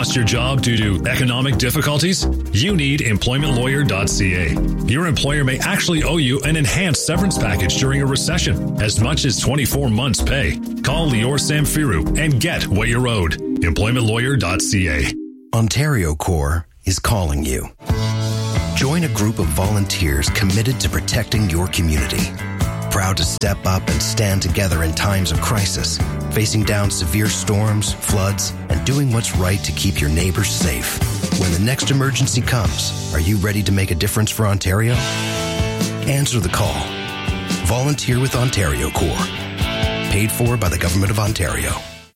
Lost your job due to economic difficulties? You need employmentlawyer.ca. Your employer may actually owe you an enhanced severance package during a recession, as much as 24 months' pay. Call Lior Samfiru and get what you're owed. employmentlawyer.ca. Ontario Corps is calling you. Join a group of volunteers committed to protecting your community. Proud to step up and stand together in times of crisis, facing down severe storms, floods, and doing what's right to keep your neighbors safe. When the next emergency comes, are you ready to make a difference for Ontario? Answer the call. Volunteer with Ontario Corps. Paid for by the Government of Ontario.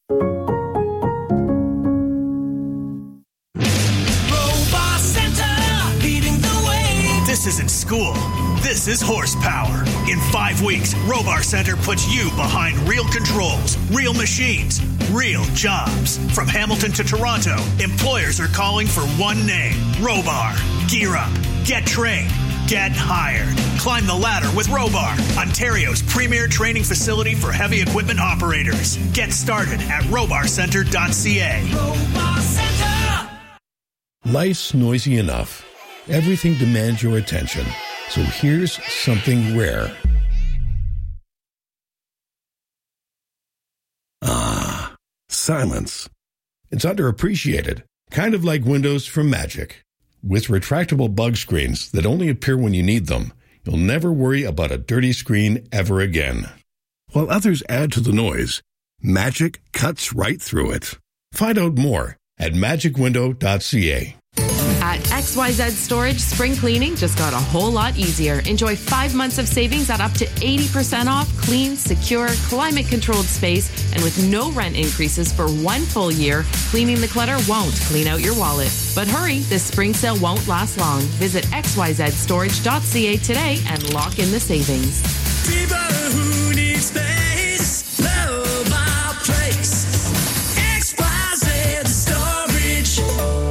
This isn't school. This is horsepower. In 5 weeks, Robar Center puts you behind real controls, real machines, real jobs. From Hamilton to Toronto, employers are calling for one name, Robar. Gear up, get trained, get hired. Climb the ladder with Robar, Ontario's premier training facility for heavy equipment operators. Get started at robarcenter.ca. Robar Center! Life's noisy enough. Everything demands your attention. So here's something rare. Silence. It's underappreciated, kind of like windows from Magic. With retractable bug screens that only appear when you need them, you'll never worry about a dirty screen ever again. While others add to the noise, Magic cuts right through it. Find out more at magicwindow.ca. At XYZ Storage, spring cleaning just got a whole lot easier. Enjoy 5 months of savings at up to 80% off clean, secure, climate-controlled space, and with no rent increases for 1 full year, cleaning the clutter won't clean out your wallet. But hurry, this spring sale won't last long. Visit xyzstorage.ca today and lock in the savings. People who need space, love our place. XYZ Storage.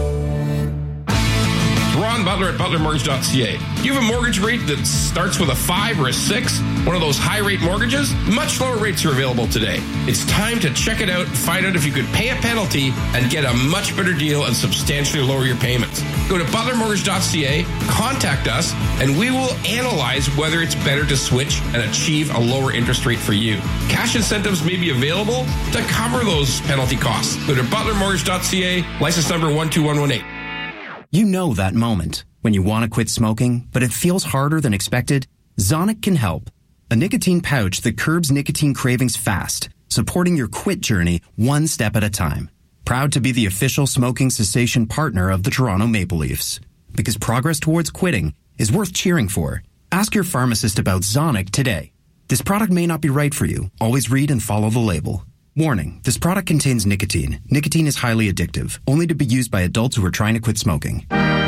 Ron Butler at butlermortgage.ca. You have a mortgage rate that starts with a 5 or a 6, one of those high-rate mortgages? Much lower rates are available today. It's time to check it out and find out if you could pay a penalty and get a much better deal and substantially lower your payments. Go to butlermortgage.ca, contact us, and we will analyze whether it's better to switch and achieve a lower interest rate for you. Cash incentives may be available to cover those penalty costs. Go to butlermortgage.ca, license number 12118. You know that moment when you want to quit smoking, but it feels harder than expected? Zonic can help. A nicotine pouch that curbs nicotine cravings fast, supporting your quit journey one step at a time. Proud to be the official smoking cessation partner of the Toronto Maple Leafs. Because progress towards quitting is worth cheering for. Ask your pharmacist about Zonic today. This product may not be right for you. Always read and follow the label. Warning, this product contains nicotine. Nicotine is highly addictive, only to be used by adults who are trying to quit smoking.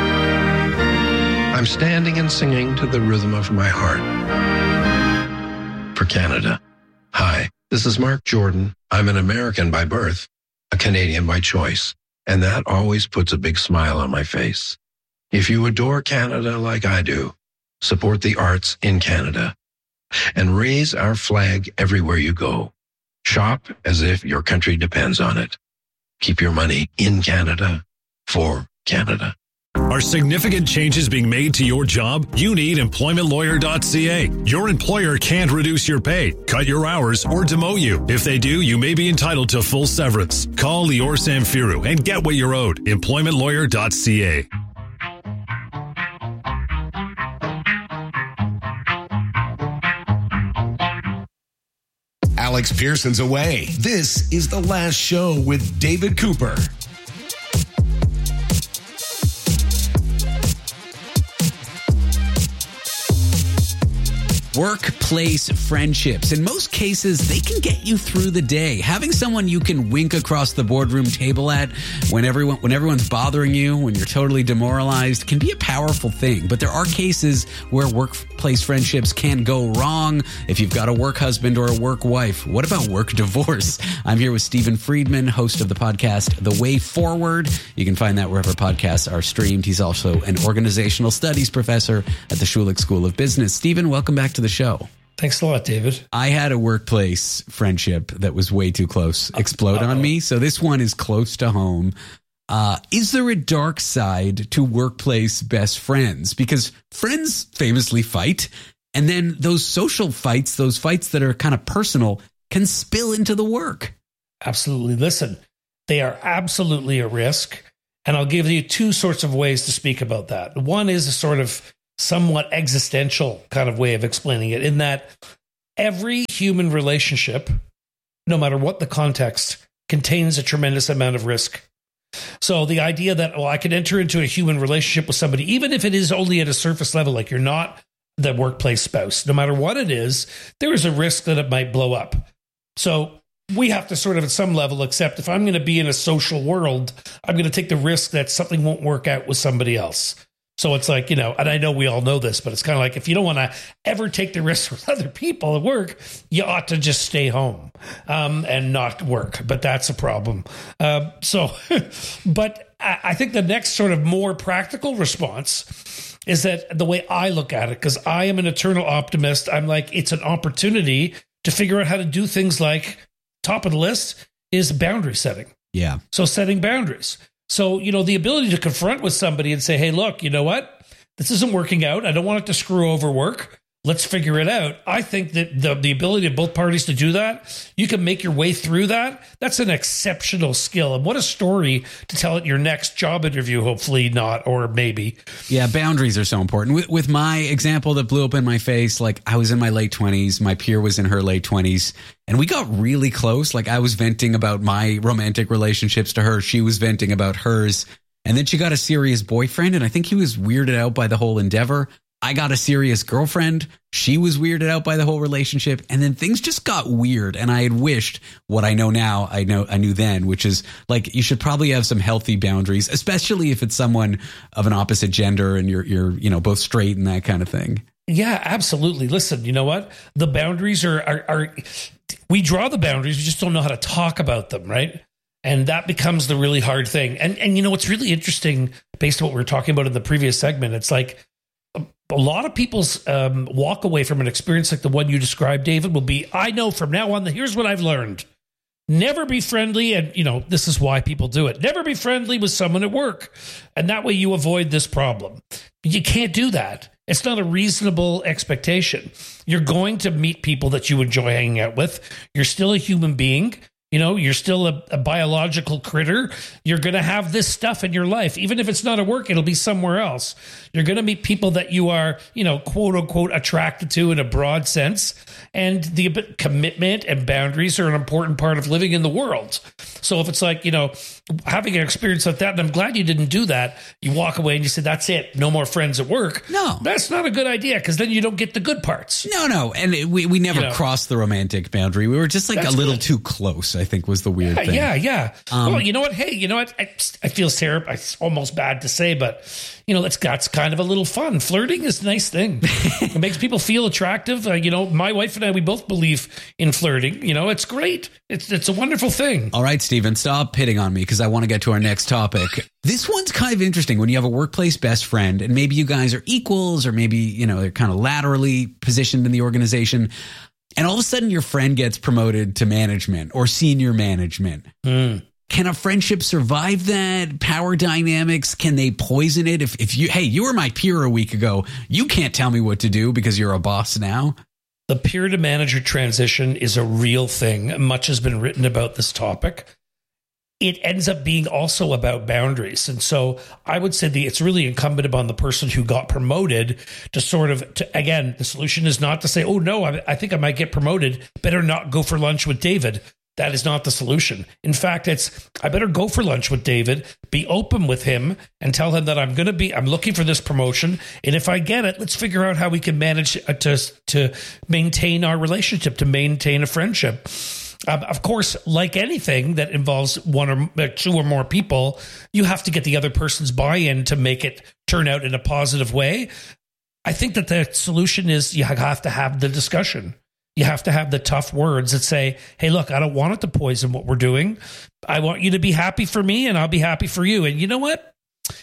I'm standing and singing to the rhythm of my heart. For Canada. Hi, this is Mark Jordan. I'm an American by birth, a Canadian by choice, and that always puts a big smile on my face. If you adore Canada like I do, support the arts in Canada and raise our flag everywhere you go. Shop as if your country depends on it. Keep your money in Canada for Canada. Are significant changes being made to your job? You need employmentlawyer.ca. Your employer can't reduce your pay, cut your hours, or demote you. If they do, you may be entitled to full severance. Call Lior Samfiru and get what you're owed. employmentlawyer.ca. Alex Pearson's away. This is The Last Show with David Cooper. Workplace friendships. In most cases, they can get you through the day. Having someone you can wink across the boardroom table at when everyone's bothering you, when you're totally demoralized, can be a powerful thing. But there are cases where workplace friendships can go wrong if you've got a work husband or a work wife. What about work divorce? I'm here with Stephen Friedman, host of the podcast The Way Forward. You can find that wherever podcasts are streamed. He's also an organizational studies professor at the Schulich School of Business. Stephen, welcome back to the show. Thanks a lot, David. I had a workplace friendship that was way too close explode on me. So this one is close to home. Is there a dark side to workplace best friends? Because friends famously fight, and then those social fights, those fights that are kind of personal, can spill into the work. Absolutely. Listen, they are absolutely a risk. And I'll give you two sorts of ways to speak about that. One is a sort of somewhat existential kind of way of explaining it, in that every human relationship, no matter what the context, contains a tremendous amount of risk. So the idea that, I could enter into a human relationship with somebody, even if it is only at a surface level, like you're not the workplace spouse, no matter what it is, there is a risk that it might blow up. So we have to sort of at some level accept, if I'm going to be in a social world, I'm going to take the risk that something won't work out with somebody else. So it's like, and I know we all know this, but it's kind of like, if you don't want to ever take the risk with other people at work, you ought to just stay home and not work. But that's a problem. But I think the next sort of more practical response is that the way I look at it, because I am an eternal optimist, I'm like, it's an opportunity to figure out how to do things like, top of the list is boundary setting. Yeah. So setting boundaries. So, the ability to confront with somebody and say, hey, look, you know what? This isn't working out. I don't want it to screw over work. Let's figure it out. I think that the ability of both parties to do that, you can make your way through that. That's an exceptional skill. And what a story to tell at your next job interview, hopefully not, or maybe. Yeah, boundaries are so important. With my example that blew up in my face, like I was in my late 20s, my peer was in her late 20s, and we got really close. Like I was venting about my romantic relationships to her. She was venting about hers. And then she got a serious boyfriend, and I think he was weirded out by the whole endeavor. I got a serious girlfriend. She was weirded out by the whole relationship. And then things just got weird. And I had wished what I know now, I knew then, which is like, you should probably have some healthy boundaries, especially if it's someone of an opposite gender and you're both straight and that kind of thing. Yeah, absolutely. Listen, you know what? The boundaries are we draw the boundaries. We just don't know how to talk about them, right? And that becomes the really hard thing. And what's really interesting, based on what we were talking about in the previous segment, it's like, a lot of people's walk away from an experience like the one you described, David, will be, I know from now on, here's what I've learned. Never be friendly. And, this is why people do it. Never be friendly with someone at work. And that way you avoid this problem. You can't do that. It's not a reasonable expectation. You're going to meet people that you enjoy hanging out with. You're still a human being. You're still a biological critter. You're going to have this stuff in your life. Even if it's not at work, it'll be somewhere else. You're going to meet people that you are, quote unquote, attracted to in a broad sense. And the commitment and boundaries are an important part of living in the world. So if it's like, having an experience like that, and I'm glad you didn't do that, you walk away and you say, that's it. No more friends at work. No, that's not a good idea, because then you don't get the good parts. No. And we never crossed the romantic boundary. We were just like a little too close, I think, was the weird thing. Yeah. Well, you know what? Hey, I feel terrible. It's almost bad to say, but that's kind of a little fun. Flirting is a nice thing. It makes people feel attractive. My wife and I, we both believe in flirting. It's great. It's a wonderful thing. All right, Stephen, stop hitting on me, because I want to get to our next topic. This one's kind of interesting when you have a workplace best friend, and maybe you guys are equals, or maybe, they're kind of laterally positioned in the organization. And all of a sudden your friend gets promoted to management or senior management. Can a friendship survive that? Power dynamics, can they poison it? If you were my peer a week ago, you can't tell me what to do because you're a boss now. The peer to manager transition is a real thing. Much has been written about this topic. It ends up being also about boundaries. And so I would say it's really incumbent upon the person who got promoted to again, the solution is not to say, oh no, I think I might get promoted. Better not go for lunch with David. That is not the solution. In fact, I better go for lunch with David, be open with him, and tell him that I'm looking for this promotion. And if I get it, let's figure out how we can manage to maintain our relationship, to maintain a friendship. Of course, like anything that involves one or two or more people, you have to get the other person's buy-in to make it turn out in a positive way. I think that the solution is you have to have the discussion. You have to have the tough words that say, hey, look, I don't want it to poison what we're doing. I want you to be happy for me, and I'll be happy for you. And you know what?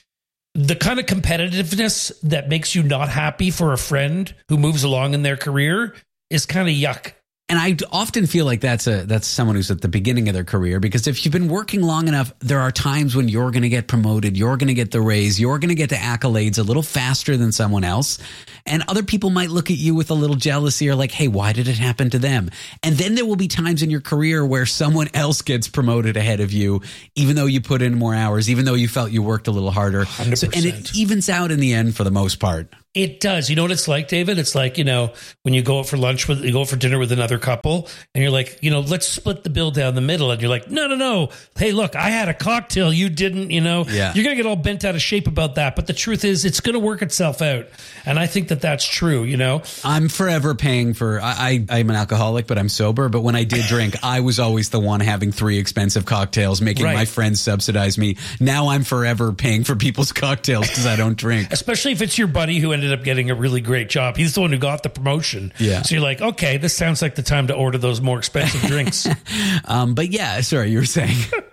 The kind of competitiveness that makes you not happy for a friend who moves along in their career is kind of yuck. And I often feel like that's someone who's at the beginning of their career, because if you've been working long enough, there are times when you're going to get promoted, you're going to get the raise, you're going to get the accolades a little faster than someone else. And other people might look at you with a little jealousy or like, hey, why did it happen to them? And then there will be times in your career where someone else gets promoted ahead of you, even though you put in more hours, even though you felt you worked a little harder. 100%. And it evens out in the end for the most part. It does. You know what it's like, David? It's like, when you go out for you go out for dinner with another couple and you're like, let's split the bill down the middle. And you're like, no. Hey, look, I had a cocktail. You didn't, Yeah. You're going to get all bent out of shape about that. But the truth is it's going to work itself out. And I think that that's true, I'm forever paying for, I'm an alcoholic, but I'm sober. But when I did drink, I was always the one having 3 expensive cocktails, making my friends subsidize me. Now I'm forever paying for people's cocktails because I don't drink. Especially if it's your buddy who ended up getting a really great job. He's the one who got the promotion. Yeah. So you're like, okay, this sounds like the time to order those more expensive drinks. But yeah, sorry, you were saying.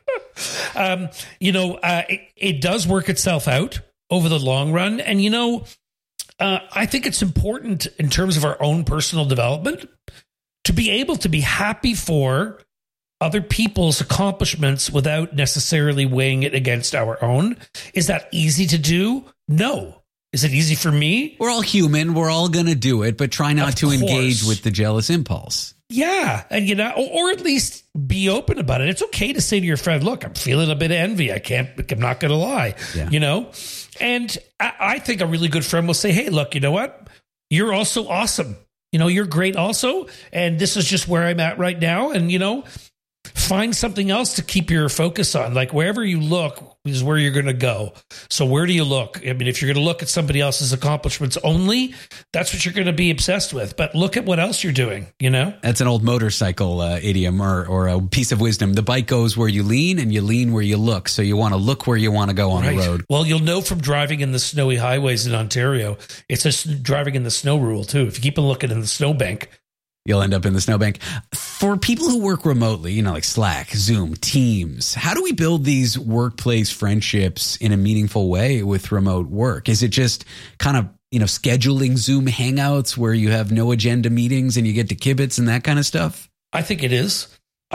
It does work itself out over the long run. And, I think it's important in terms of our own personal development to be able to be happy for other people's accomplishments without necessarily weighing it against our own. Is that easy to do? No. Is it easy for me? We're all human. We're all going to do it, but try not to engage with the jealous impulse. Yeah. And, or at least be open about it. It's okay to say to your friend, look, I'm feeling a bit of envy. I'm not going to lie, And I think a really good friend will say, hey, look, you know what? You're also awesome. You're great also. And this is just where I'm at right now. And, find something else to keep your focus on. Like wherever you look is where you're going to go. So where do you look? I mean, if you're going to look at somebody else's accomplishments only, that's what you're going to be obsessed with. But look at what else you're doing, That's an old motorcycle idiom or a piece of wisdom. The bike goes where you lean and you lean where you look. So you want to look where you want to go on the road. Well, you'll know from driving in the snowy highways in Ontario, it's just driving in the snow rule too. If you keep on looking in the snowbank, you'll end up in the snowbank. For people who work remotely, like Slack, Zoom, Teams, how do we build these workplace friendships in a meaningful way with remote work? Is it just kind of, scheduling Zoom hangouts where you have no agenda meetings and you get to kibitz and that kind of stuff? I think it is.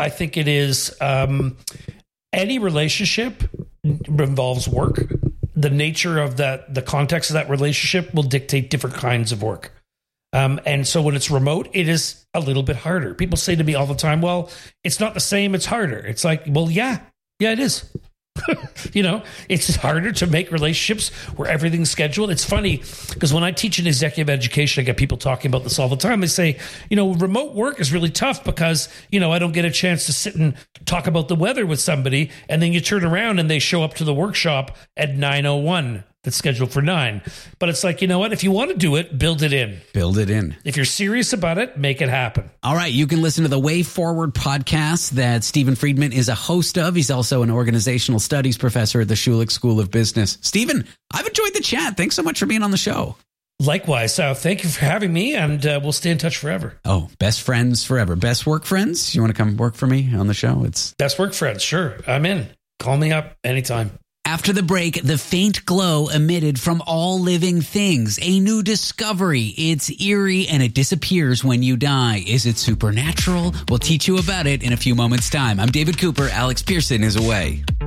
Any relationship involves work. The nature of the context of that relationship will dictate different kinds of work. And so when it's remote, it is a little bit harder. People say to me all the time, well, it's not the same, it's harder. It's like, well, yeah, it is. It's harder to make relationships where everything's scheduled. It's funny because when I teach in executive education, I get people talking about this all the time. They say, remote work is really tough because, I don't get a chance to sit and talk about the weather with somebody. And then you turn around and they show up to the workshop at 9:01. That's scheduled for 9. But it's like, if you want to do it, build it in. Build it in. If you're serious about it, make it happen. All right. You can listen to the Way Forward podcast that Stephen Friedman is a host of. He's also an organizational studies professor at the Schulich School of Business. Stephen, I've enjoyed the chat. Thanks so much for being on the show. Likewise. Thank you for having me, and we'll stay in touch forever. Oh, best friends forever. Best work friends? You want to come work for me on the show? It's best work friends. Sure. I'm in. Call me up anytime. After the break, the faint glow emitted from all living things. A new discovery. It's eerie and it disappears when you die. Is it supernatural? We'll teach you about it in a few moments' time. I'm David Cooper. Alex Pearson is away.